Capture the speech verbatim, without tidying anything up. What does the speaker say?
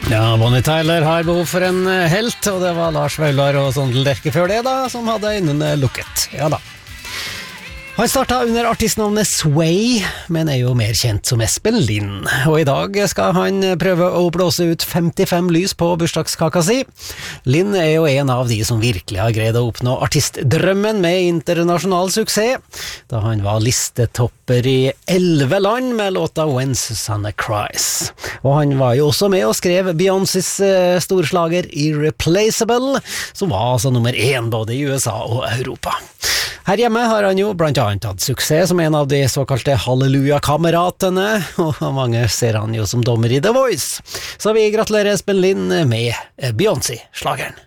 Ja, Bonnie Tyler har behov for en helt, og det var Lars Vaular og Sondel Derke før det da, som hadde øynene lukket. Ja da. Han startet under artistnavnet Sway, men er jo mer kjent som Espen Lind. Og i dag skal han prøve å blåse ut femtifem lys på bursdagskaka si. Lind er jo en av de som virkelig har greid å oppnå artistdrømmen med internasjonal suksess, da han var listetopper i elleve land med låta When Susanna Cries. Og han var jo også med og skrev Beyoncés storslager Irreplaceable, som var altså nummer én både i U S A og Europa. Her hjemme har han jo blant annet hatt suksess som en av de såkalte Halleluja-kameratene, og mange ser han jo som dommer i The Voice. Så vi gratulerer Espen Lind med Beyoncé-slageren.